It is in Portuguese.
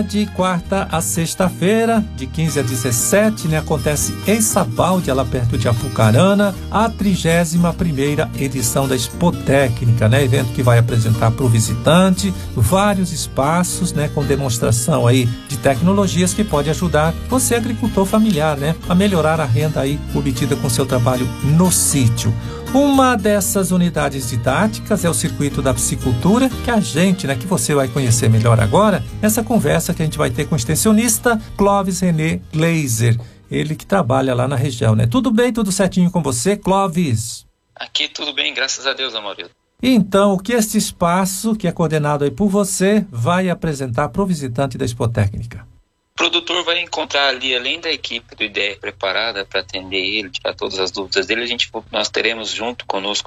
De quarta a sexta-feira, de 15 a 17, acontece em Sabaldi, lá perto de Apucarana, a 31ª edição da Expotécnica, evento que vai apresentar para o visitante vários espaços, com demonstração aí de tecnologias que pode ajudar você, agricultor familiar, a melhorar a renda aí obtida com seu trabalho no sítio. Uma dessas unidades didáticas é o Circuito da Piscicultura, que a gente, que você vai conhecer melhor agora, nessa conversa que a gente vai ter com o extensionista Clóvis René Gleiser, ele que trabalha lá na região, Tudo bem, tudo certinho com você, Clóvis? Aqui tudo bem, graças a Deus, Amarildo. Então, o que este espaço, que é coordenado aí por você, vai apresentar para o visitante da Expotécnica? O produtor vai encontrar ali, além da equipe do IDR preparada para atender ele, tirar todas as dúvidas dele, nós teremos junto conosco